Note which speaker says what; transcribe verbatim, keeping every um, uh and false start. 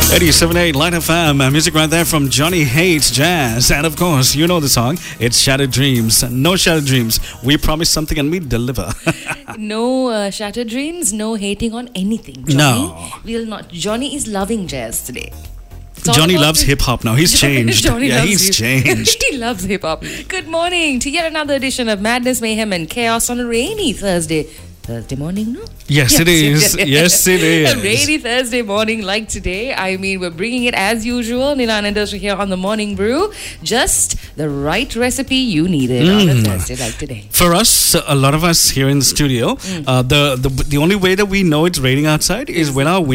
Speaker 1: eighty-seven point eight Light F M. Music right there from Johnny Hates Jazz. And of course, you know the song. It's Shattered Dreams. No Shattered Dreams. We promise something and we deliver.
Speaker 2: No uh, shattered dreams, no hating on anything, Johnny.
Speaker 1: No.
Speaker 2: We'll not. Johnny is loving jazz today.
Speaker 1: Johnny loves hip hop now. He's changed.
Speaker 2: Johnny
Speaker 1: yeah,
Speaker 2: loves
Speaker 1: he's
Speaker 2: hip-
Speaker 1: changed.
Speaker 2: He loves hip hop. Good morning to yet another edition of Madness, Mayhem, and Chaos on a rainy Thursday. Thursday morning, no?
Speaker 1: Yes,
Speaker 2: Yes,
Speaker 1: it is.
Speaker 2: yes.
Speaker 1: Yes, it is.
Speaker 2: A rainy Thursday morning like today. I mean, we're bringing it as usual. Nilan and Industry here on the Morning Brew. Just the right recipe you needed mm. on a Thursday like today.
Speaker 1: For us, a lot of us here in the studio, mm. uh, the, the the only way that we know it's raining outside is when our